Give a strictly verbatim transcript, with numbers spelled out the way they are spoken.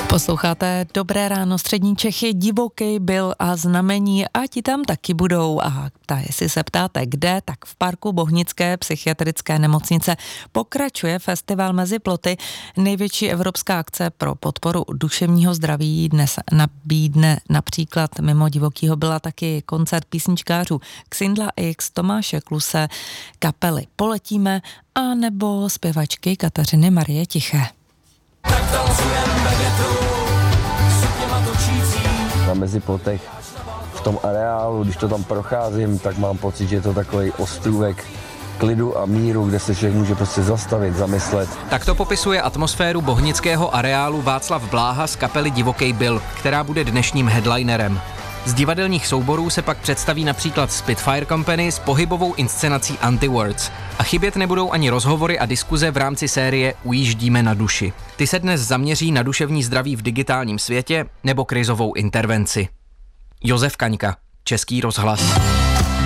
Posloucháte Dobré ráno, střední Čechy, Divoký byl a Znamení a ti tam taky budou. A ta, jestli se ptáte kde, tak v parku Bohnické psychiatrické nemocnice pokračuje festival Mezi ploty. Největší evropská akce pro podporu duševního zdraví dnes nabídne například mimo Divokýho byla taky koncert písničkářů Xindla X, Tomáše Kluse, kapely Poletíme a nebo zpěvačky Kateřiny Marie Tiché. Na Meziplotech v tom areálu, když to tam procházím, tak mám pocit, že je to takový ostrůvek klidu a míru, kde se člověk může prostě zastavit, zamyslet. Tak to popisuje atmosféru bohnického areálu Václav Bláha z kapely Divoký byl, která bude dnešním headlinerem. Z divadelních souborů se pak představí například Spitfire Company s pohybovou inscenací Anti-Words. A chybět nebudou ani rozhovory a diskuze v rámci série Ujíždíme na duši. Ty se dnes zaměří na duševní zdraví v digitálním světě nebo krizovou intervenci. Josef Kaňka, Český rozhlas.